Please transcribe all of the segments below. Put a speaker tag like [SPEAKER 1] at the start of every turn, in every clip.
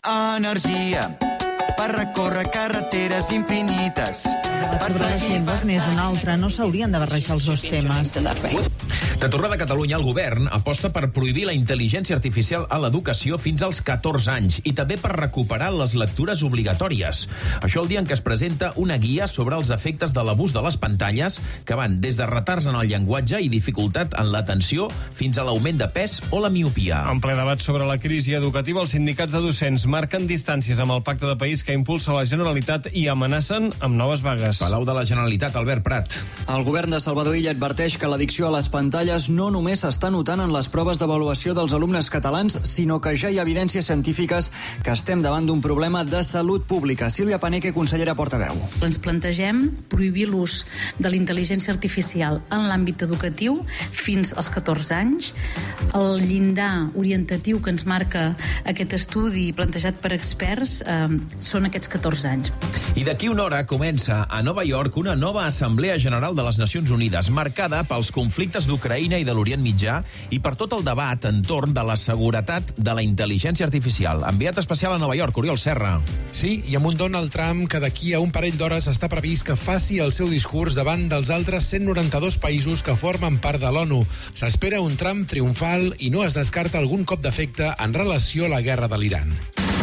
[SPEAKER 1] Energia per recórrer carreteres infinites.
[SPEAKER 2] Sobre les llengües n'és una altra, no s'haurien de barrejar els dos temes.
[SPEAKER 3] De tornada a Catalunya, el govern aposta per prohibir la intel·ligència artificial a l'educació fins als 14 anys i també per recuperar les lectures obligatòries. Això el dia en què es presenta una guia sobre els efectes de l'abús de les pantalles que van des de retards en el llenguatge i dificultat en l'atenció fins a l'augment de pes o la miopia.
[SPEAKER 4] En ple debat sobre la crisi educativa, els sindicats de docents marquen distàncies amb el pacte de país que impulsa la Generalitat i amenacen amb noves vagues.
[SPEAKER 3] Palau de la Generalitat, Albert Prat.
[SPEAKER 5] El govern de Salvador Illa adverteix que l'addicció a les pantalles no només s'està notant en les proves d'avaluació dels alumnes catalans, sinó que ja hi ha evidències científiques que estem davant d'un problema de salut pública. Sílvia Paneque, consellera portaveu.
[SPEAKER 6] Ens plantegem prohibir l'ús de la intel·ligència artificial en l'àmbit educatiu fins als 14 anys. El llindar orientatiu que ens marca aquest estudi plantejat per experts són aquests 14 anys.
[SPEAKER 3] I d'aquí una hora comença a Nova York una nova Assemblea General de les Nacions Unides, marcada pels conflictes d'Ucraïna i de l'Orient Mitjà i per tot el debat entorn de la seguretat de la intel·ligència artificial. Enviat especial a Nova York, Oriol Serra.
[SPEAKER 7] Sí, i amb un Donald Trump que d'aquí a un parell d'hores està previst que faci el seu discurs davant dels altres 192 països que formen part de l'ONU. S'espera un Trump triomfal i no es descarta algun cop d'efecte en relació a la guerra de l'Iran.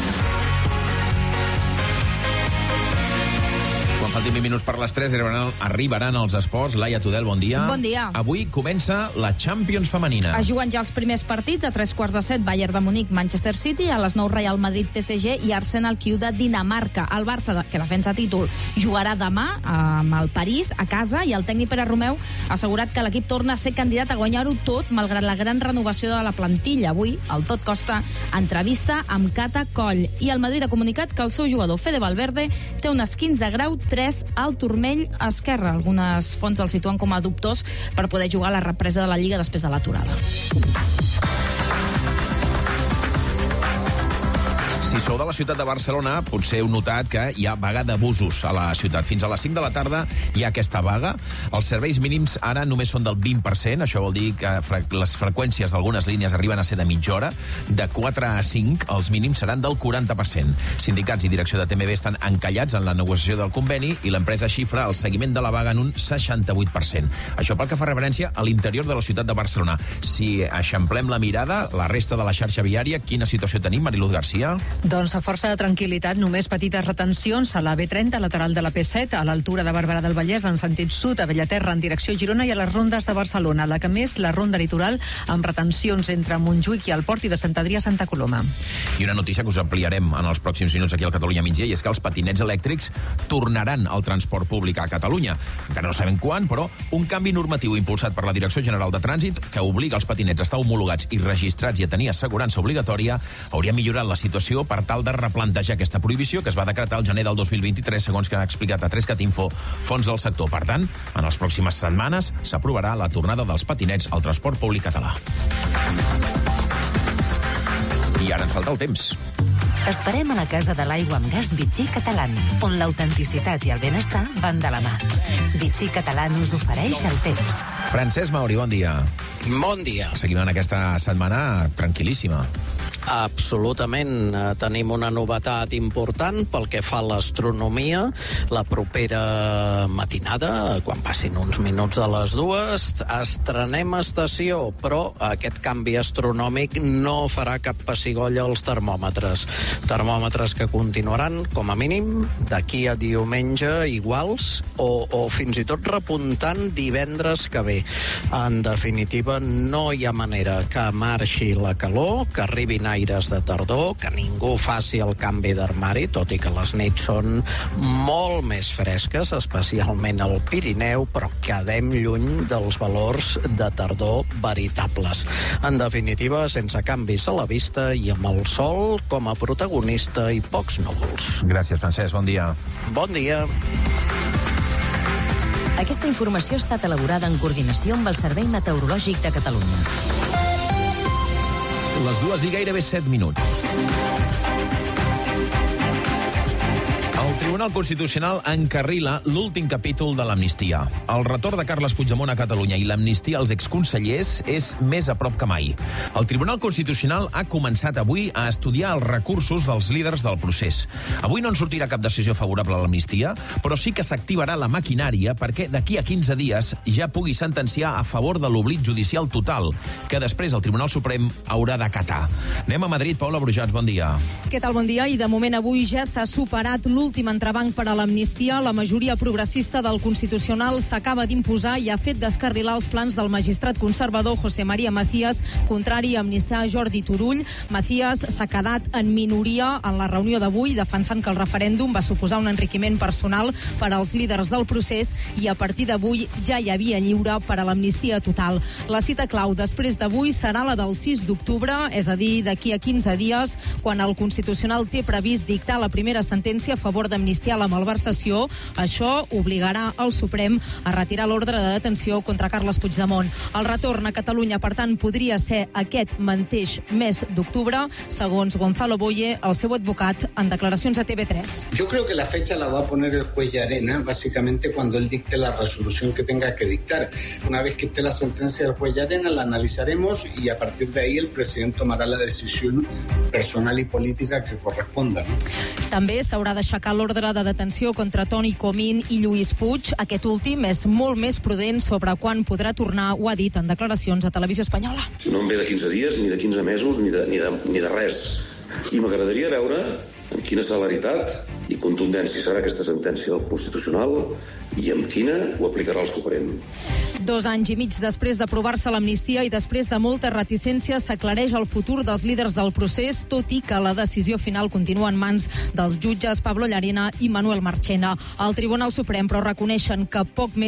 [SPEAKER 3] Quan faltin 20 minuts per les 3 arribaran els esports. Laia Tudel, bon dia.
[SPEAKER 8] Bon dia.
[SPEAKER 3] Avui comença la Champions femenina.
[SPEAKER 8] Es juguen ja els primers partits. A 3:15, Bayern de Munic, Manchester City. A les 9, Real Madrid, PSG i Arsenal, Kiev de Dinamarca. El Barça, que defensa títol, jugarà demà amb el París a casa i el tècnic Pere Romeu ha assegurat que l'equip torna a ser candidat a guanyar-ho tot malgrat la gran renovació de la plantilla. Avui, el tot costa entrevista amb Cata Coll. I el Madrid ha comunicat que el seu jugador Fede Valverde té un esquinç de grau 3 al turmell esquerre. Algunes fonts el situen com a dubtós per poder jugar a la represa de la Lliga després de l'aturada.
[SPEAKER 3] Si sou de la ciutat de Barcelona, potser heu notat que hi ha vaga de busos a la ciutat. Fins a les 5 de la tarda hi ha aquesta vaga. Els serveis mínims ara només són del 20%. Això vol dir que les freqüències d'algunes línies arriben a ser de mitja hora. De 4 a 5, els mínims seran del 40%. Sindicats i direcció de TMB estan encallats en la negociació del conveni i l'empresa xifra el seguiment de la vaga en un 68%. Això pel que fa referència a l'interior de la ciutat de Barcelona. Si eixamplem la mirada, la resta de la xarxa viària, quina situació tenim, Mariluz García?
[SPEAKER 2] Doncs a força de tranquil·litat, només petites retencions a la B30, lateral de la P7, a l'altura de Barberà del Vallès, en sentit sud, a Bellaterra, en direcció Girona, i a les rondes de Barcelona. La que més, la ronda litoral, amb retencions entre Montjuïc i el Port i de Sant Adrià a Santa Coloma.
[SPEAKER 3] I una notícia que us ampliarem en els pròxims minuts aquí al Catalunya Migdia, i és que els patinets elèctrics tornaran al transport públic a Catalunya. Encara no sabem quan, però un canvi normatiu impulsat per la Direcció General de Trànsit que obliga els patinets a estar homologats i registrats i a tenir assegurança obligatòria hauria millorat la situació per tal de replantejar aquesta prohibició que es va decretar al gener del 2023, segons que ha explicat a 3cat Info fons del sector. Per tant, en les pròximes setmanes s'aprovarà la tornada dels patinets al transport públic català. I ara ens falta el temps.
[SPEAKER 9] T'esperem a la Casa de l'Aigua amb Gas Vichy Catalán, on l'autenticitat i el benestar van de la mà. Vichy Catalán us ofereix el temps.
[SPEAKER 3] Francesc Mauri, bon dia.
[SPEAKER 10] Bon dia.
[SPEAKER 3] Seguim en aquesta setmana tranquil·líssima.
[SPEAKER 10] Absolutament. Tenim una novetat important pel que fa a l'astronomia. La propera matinada, quan passin uns minuts de les 2, estrenem estació, però aquest canvi astronòmic no farà cap pessigolles als termòmetres. Termòmetres que continuaran, com a mínim, d'aquí a diumenge iguals o fins i tot repuntant divendres que ve. En definitiva, no hi ha manera que marxi la calor, que arribin aires de tardor, que ningú faci el canvi d'armari, tot i que les nits són molt més fresques, especialment al Pirineu, però quedem lluny dels valors de tardor veritables. En definitiva, sense canvis a la vista i amb el sol com a protagonista i pocs núvols.
[SPEAKER 3] Gràcies, Francesc. Bon dia.
[SPEAKER 10] Bon dia.
[SPEAKER 9] Aquesta informació ha estat elaborada en coordinació amb el Servei Meteorològic de Catalunya.
[SPEAKER 3] Les 2 i gairebé 7 minuts. El Tribunal Constitucional encarrila l'últim capítol de l'amnistia. El retorn de Carles Puigdemont a Catalunya i l'amnistia als exconsellers és més a prop que mai. El Tribunal Constitucional ha començat avui a estudiar els recursos dels líders del procés. Avui no en sortirà cap decisió favorable a l'amnistia, però sí que s'activarà la maquinària perquè d'aquí a 15 dies ja pugui sentenciar a favor de l'oblit judicial total, que després el Tribunal Suprem haurà d'acatar. Anem a Madrid. Paula Brujats, bon dia.
[SPEAKER 11] Què tal, bon dia? I de moment avui ja s'ha superat l'últim entrebanc per a l'amnistia. La majoria progressista del Constitucional s'acaba d'imposar i ha fet descarrilar els plans del magistrat conservador José María Macías, contrari a amnistiar Jordi Turull. Macías s'ha quedat en minoria en la reunió d'avui, defensant que el referèndum va suposar un enriquiment personal per als líders del procés i a partir d'avui ja hi havia lliure per a l'amnistia total. La cita clau després d'avui serà la del 6 d'octubre, és a dir, d'aquí a 15 dies, quan el Constitucional té previst dictar la primera sentència a favor d'amnistiar la malversació. Això obligarà el Suprem a retirar l'ordre de detenció contra Carles Puigdemont. El retorn a Catalunya, per tant, podria ser aquest mateix mes d'octubre, segons Gonzalo Boye, el seu advocat, en declaracions a TV3.
[SPEAKER 12] Yo creo que la fecha la va a poner el juez Llarena, básicamente cuando él dicte la resolución que tenga que dictar. Una vez que esté la sentencia del juez Llarena, la analizaremos y a partir de ahí el presidente tomará la decisión personal y política que corresponda.
[SPEAKER 11] També s'haurà d'aixecar l'ordre de detenció contra Toni Comín i Lluís Puig. Aquest últim és molt més prudent sobre quan podrà tornar, ho ha dit en declaracions a Televisió Espanyola.
[SPEAKER 13] No em ve de 15 dies, ni de 15 mesos, ni de res. I m'agradaria veure amb quina celeritat i contundència serà aquesta sentència del Constitucional i amb quina ho aplicarà el Suprem.
[SPEAKER 11] 2 anys i mig després d'aprovar-se l'amnistia i després de molta reticència s'aclareix el futur dels líders del procés, tot i que la decisió final continua en mans dels jutges Pablo Llarena i Manuel Marchena. El Tribunal Suprem, però, reconeixen que poc més